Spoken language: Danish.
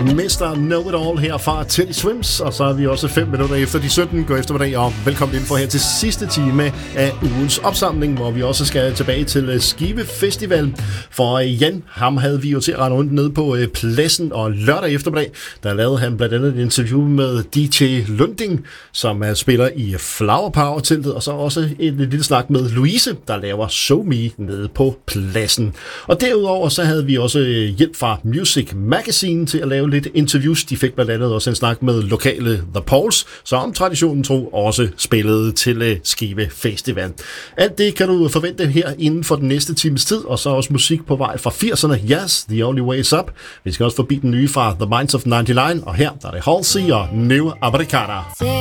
Mr. Know It All her fra Teddy Swims, og så er vi også 5 minutter efter de 17. God eftermiddag, og velkommen ind for her til sidste time af ugens opsamling, hvor vi også skal tilbage til Skive Festival. For Jan, ham havde vi jo til at rende rundt ned på pladsen, og lørdag eftermiddag, der lavede han blandt andet et interview med DJ Lunding, som spiller i Flower Power-teltet, og så også en lille snak med Louise, der laver Show Me nede på pladsen. Og derudover så havde vi også hjælp fra Music Magazine til at lave lidt interviews. De fik blandt andet også en snak med lokale The Pauls, som traditionen tro også spillede til Skive Festival. Alt det kan du forvente her inden for den næste times tid, og så også musik på vej fra 80'erne. Yes, The Only Way Is Up. Vi skal også forbi den nye fra The Minds of 99, og her der er det Halsey og New Americana.